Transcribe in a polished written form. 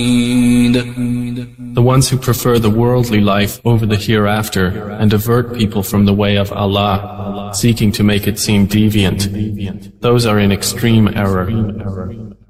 The ones who prefer the worldly life over the hereafter and divert people from the way of Allah, seeking to make it seem deviant, those are in extreme error.